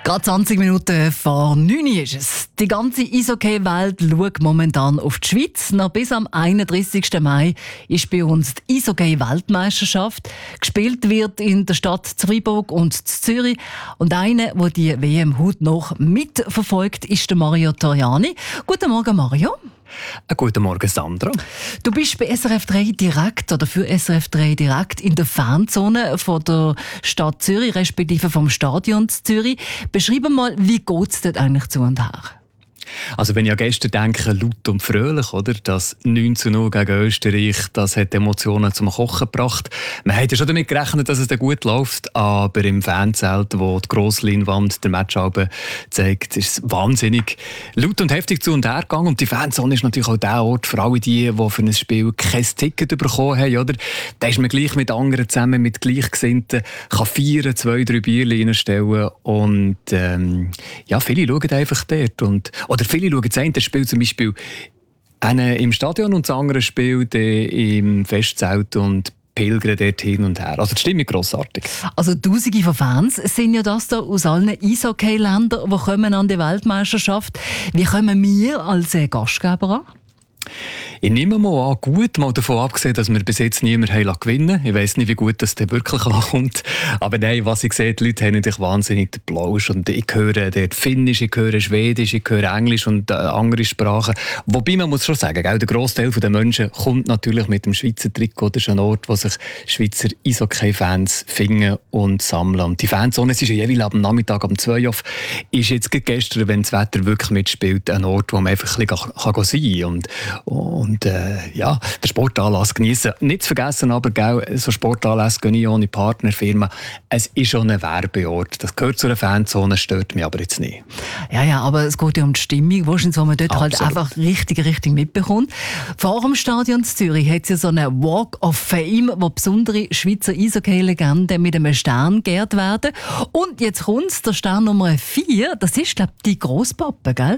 Gerade 20 Minuten vor 9 Uhr ist es. Die ganze Eishockey-Welt schaut momentan auf die Schweiz. Noch bis am 31. Mai ist bei uns die Eishockey-Weltmeisterschaft. Gespielt wird in der Stadt Freiburg und Zürich. Und einer, der die WM heute noch mitverfolgt, ist der Mario Toriani. Guten Morgen, Mario. Guten Morgen, Sandra. Du bist bei SRF 3 direkt oder für SRF 3 direkt in der Fanzone von der Stadt Zürich, respektive vom Stadion Zürich. Beschreib mal, wie geht es dort eigentlich zu und her? Also wenn ich an gestern denke, laut und fröhlich, oder? Das 9:0 gegen Österreich, das hat Emotionen zum Kochen gebracht. Man hat ja schon damit gerechnet, dass es dann gut läuft, aber im Fanzelt, wo die grosse Leinwand der Matchalbe zeigt, ist es wahnsinnig laut und heftig zu und her gegangen. Und die Fanzone ist natürlich auch der Ort für alle die für ein Spiel kein Ticket bekommen haben, oder? Da ist man gleich mit anderen zusammen, mit Gleichgesinnten, kann feiern, 2-3 Bierchen reinstellen und viele schauen einfach dort. Oder viele schauen das eine Spiel zum Beispiel im Stadion und das andere Spiel im Festzelt und pilgern dort hin und her. Also die Stimmung grossartig. Also Tausende von Fans sind ja das da aus allen Eishockey-Ländern, die kommen an die Weltmeisterschaft. Wie kommen wir als Gastgeber an? Ich nehme mal an, gut, mal davon abgesehen, dass wir bis jetzt niemanden gewinnen lassen. Ich weiss nicht, wie gut das dann wirklich ankommt. Aber nein, was ich sehe, die Leute haben natürlich wahnsinnig den Plausch. Und ich höre dort Finnisch, ich höre Schwedisch, ich höre Englisch und andere Sprachen. Wobei man muss schon sagen, der Grossteil der Menschen kommt natürlich mit dem Schweizer Trikot. Das ist ein Ort, wo sich Schweizer Eishockey-Fans finden und sammeln. Und die Fanzone ist ja jeweils am Nachmittag um 2 Uhr. Ist jetzt gestern, wenn das Wetter wirklich mitspielt, ein Ort, wo man einfach ein bisschen sein kann. Den Sportanlass genießen. Nicht zu vergessen aber, so Sportanlässe gehen nicht ohne Partnerfirma. Es ist schon ein Werbeort. Das gehört zu einer Fanzone, stört mich aber jetzt nicht. Ja, aber es geht ja um die Stimmung, wo man dort halt einfach richtig mitbekommt. Vor dem Stadion Zürich hat es ja so einen Walk of Fame, wo besondere Schweizer Eishockey-Legenden mit einem Stern geehrt werden. Und jetzt kommt der Stern Nummer 4, das ist, glaube ich, die Grosspappe, gell?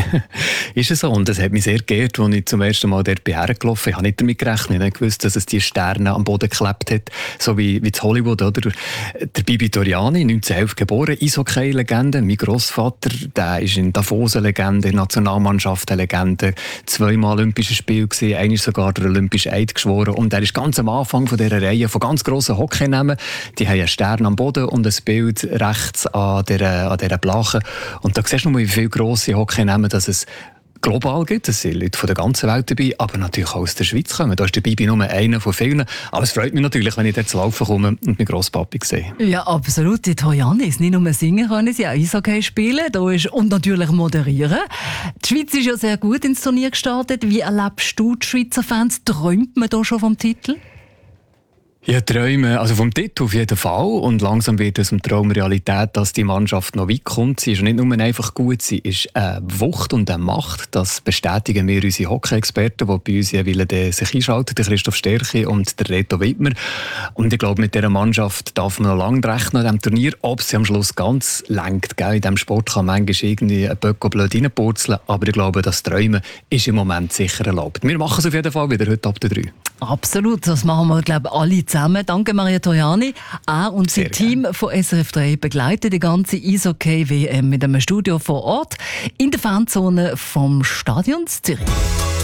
Ist es so? Und das hat mich sehr geehrt, als ich zum ersten Mal dort hergelaufen bin. Ich habe nicht damit gerechnet. Ich habe gewusst, dass es die Sterne am Boden geklebt hat. So wie in Hollywood, oder? Der Bibi Toriani, 1911 geboren, Eishockey-Legende. Mein Grossvater, der ist in Davos eine Legende, Nationalmannschaft eine Legende. 2-mal Olympische Spiele gesehen, einmal sogar der Olympische Eid geschworen. Und er ist ganz am Anfang von dieser Reihe von ganz grossen Hockeynamen. Die haben einen Stern am Boden und ein Bild rechts an dieser Blache. Und da siehst du mal, wie viele grosse Hockeynamen dass es global gibt. Es sind Leute von der ganzen Welt dabei, aber natürlich auch aus der Schweiz kommen. Da ist der Bibi nur einer von vielen. Aber es freut mich natürlich, wenn ich dort zu laufen komme und meinen Grosspapi sehe. Ja, absolut. Die Torianis, nicht nur singen können sie, auch Eishockey spielen und natürlich moderieren. Die Schweiz ist ja sehr gut ins Turnier gestartet. Wie erlebst du die Schweizer Fans? Träumt man da schon vom Titel? Ja, Träume, also vom Titel auf jeden Fall. Und langsam wird es im Traum Realität, dass die Mannschaft noch weit kommt. Sie ist nicht nur einfach gut, sie ist eine Wucht und eine Macht. Das bestätigen wir unsere Hockey-Experten, die bei uns jeweils sich einschalten, der Christoph Sterchi und der Reto Wittmer. Und ich glaube, mit dieser Mannschaft darf man noch lange rechnen an diesem Turnier, ob sie am Schluss ganz lenkt. Gell? In diesem Sport kann man manchmal irgendwie ein Böcko blöd reinpurzeln, aber ich glaube, das Träumen ist im Moment sicher erlaubt. Wir machen es auf jeden Fall wieder heute ab der 3. Absolut, das machen wir, glaube ich, alle zusammen. Danke, Mario Toriani. Er und sein Team von SRF 3 begleiten die ganze Eishockey-WM mit einem Studio vor Ort in der Fanzone vom Stadion Zürich.